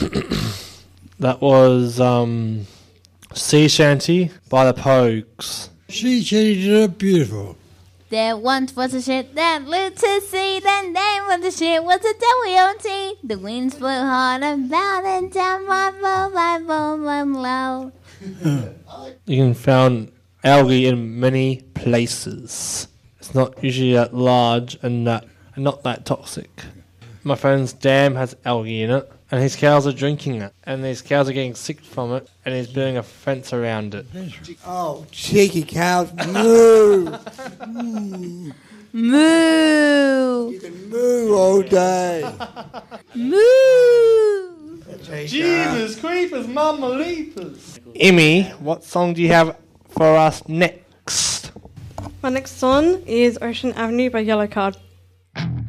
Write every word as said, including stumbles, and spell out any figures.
That was um, Sea Shanty by the Pogues. Sea shanties are beautiful. There once was a ship that flew to sea. The name of the ship was a W O T. The winds blew hard about and down my bow, my bow, my blow. You can find algae in many places. It's not usually that large and that and not that toxic. My friend's dam has algae in it, and his cows are drinking it, and his cows are getting sick from it, and he's building a fence around it. Oh, cheeky cows, moo! Moo! You can moo all day. Moo! Jesus, creepers, mama leapers. Emmy, what song do you have for us next? My next song is Ocean Avenue by Yellow Card.